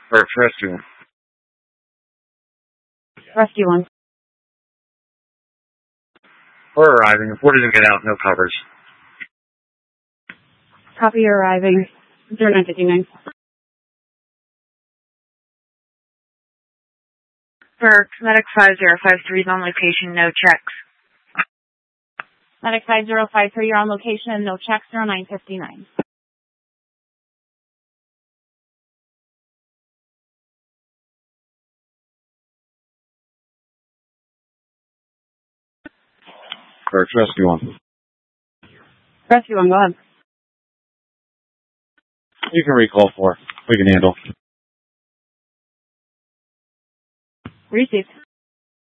Or rescue. Rescue 1. We're arriving. Report didn't get out. No coverage. Copy, you're arriving. 0959. Burke, Medic 5053 is on location, no checks. Medic 5053, you're on location, no checks, 0959. Or rescue 1. Rescue 1, go ahead. You can recall 4. We can handle. Received.